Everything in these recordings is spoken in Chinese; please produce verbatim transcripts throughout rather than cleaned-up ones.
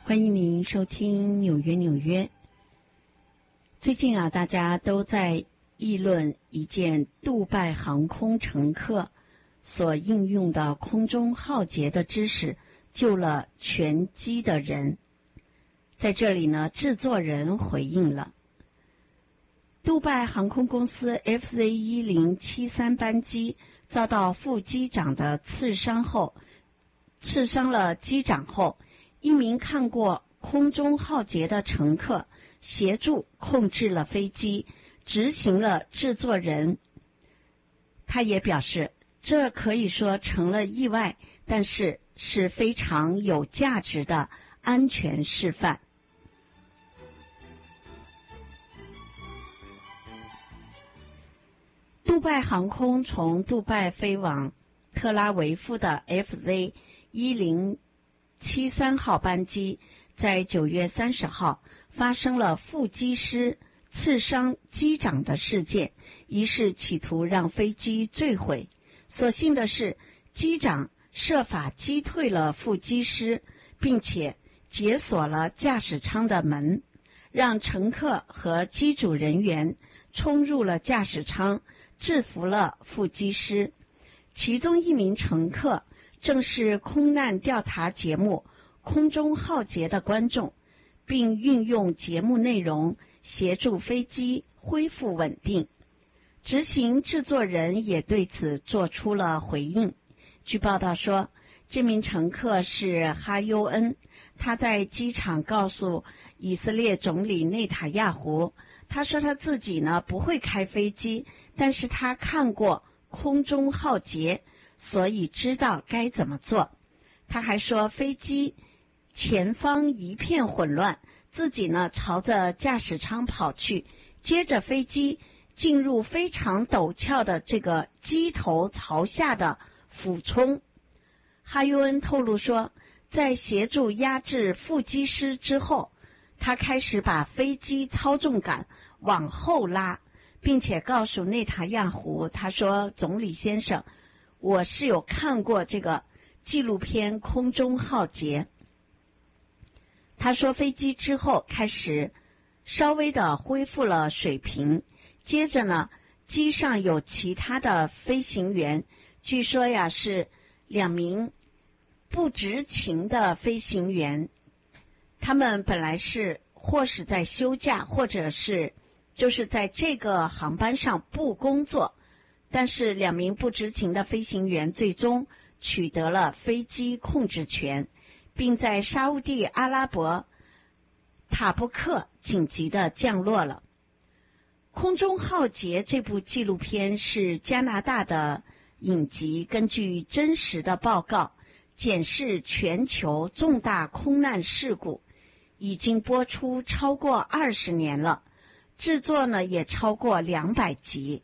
欢迎您收听纽约纽约。最近啊，大家都在议论一件杜拜航空乘客所应用的空中浩劫的知识救了全机的人。在这里呢，制作人回应了。杜拜航空公司 F Z 一零七三 班机遭到副机长的刺伤后，刺伤了机长后，一名看过空中浩劫的乘客协助控制了飞机，执行了制作人。他也表示，这可以说成了意外，但是是非常有价值的安全示范。杜拜航空从杜拜飞往特拉维夫的 F Z 一零七三 号班机在九月三十号发生了副机师刺伤机长的事件，疑似企图让飞机坠毁。所幸的是，机长设法击退了副机师，并且解锁了驾驶舱的门，让乘客和机组人员冲入了驾驶舱，制服了副机师。其中一名乘客正是空难调查节目《空中浩劫》的观众，并运用节目内容协助飞机恢复稳定。执行制作人也对此做出了回应。据报道说，这名乘客是哈尤恩，他在机场告诉以色列总理内塔亚胡，他说他自己呢不会开飞机，但是他看过空中浩劫，所以知道该怎么做。他还说飞机前方一片混乱，自己呢朝着驾驶舱跑去，接着飞机进入非常陡峭的这个机头朝下的俯冲。哈尤恩透露说，在协助压制副机师之后，他开始把飞机操纵杆往后拉，并且告诉内塔亚胡，他说，总理先生，我是有看过这个纪录片《空中浩劫》。他说飞机之后开始稍微的恢复了水平，接着呢，机上有其他的飞行员，据说呀是两名不执勤的飞行员，他们本来是或是在休假，或者是就是在这个航班上不工作，但是两名不执勤的飞行员最终取得了飞机控制权，并在沙烏地阿拉伯塔布克紧急的降落了。空中浩劫这部纪录片是加拿大的影集，根据真实的报告检视全球重大空难事故，已经播出超过二十年了，制作呢也超过两百集。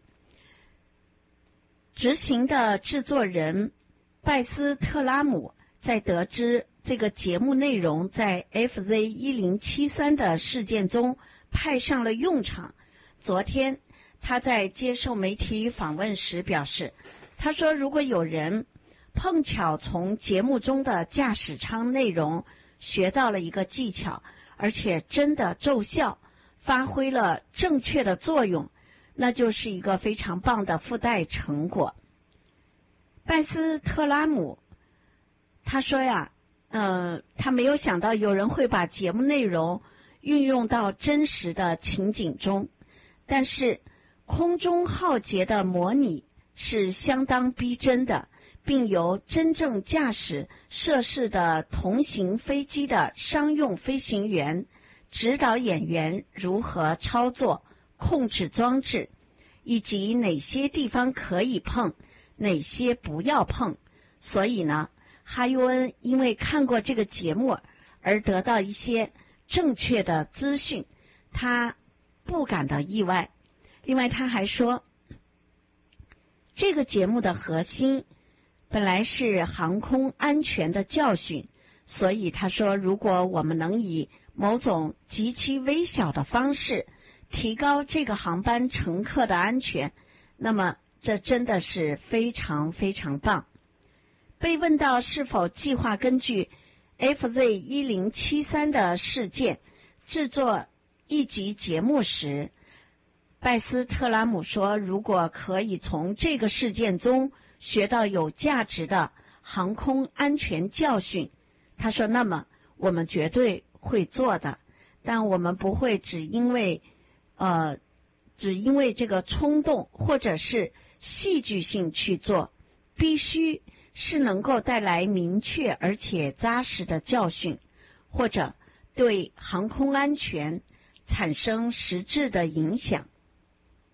执行的制作人拜斯特拉姆在得知这个节目内容在 F Z 一零七三 的事件中派上了用场。昨天他在接受媒体访问时表示，他说如果有人碰巧从节目中的驾驶舱内容学到了一个技巧，而且真的奏效，发挥了正确的作用，那就是一个非常棒的附带成果。拜斯特拉姆他说呀，呃，他没有想到有人会把节目内容运用到真实的情景中，但是空中浩劫的模拟是相当逼真的，并由真正驾驶涉事的同型飞机的商用飞行员指导演员如何操作控制装置，以及哪些地方可以碰，哪些不要碰。所以呢，哈尤恩因为看过这个节目而得到一些正确的资讯，他不感到意外。另外他还说，这个节目的核心本来是航空安全的教训，所以他说，如果我们能以某种极其微小的方式提高这个航班乘客的安全，那么这真的是非常非常棒。被问到是否计划根据 F Z 一零七三的事件制作一集节目时，拜斯特拉姆说，如果可以从这个事件中学到有价值的航空安全教训，他说，那么我们绝对会做的，但我们不会只因为呃，只因为这个冲动或者是戏剧性去做，必须是能够带来明确而且扎实的教训，或者对航空安全产生实质的影响。